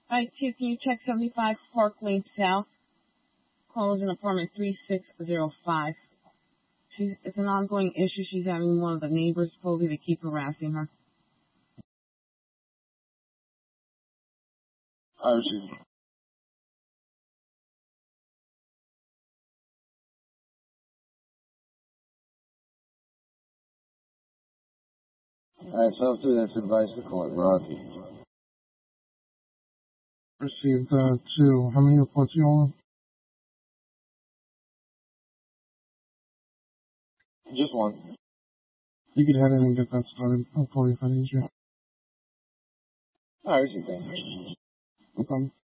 Alright, 2, can you check 75 Park Lane South? Call is in apartment 3605. It's an ongoing issue. She's having one of the neighbors supposedly to keep harassing her. I received. Alright, so through that's advice to court, Rocky. Received 2. How many reports you on? Just one. You can head in and get that started. I'll call you if I need you. I received that. No problem.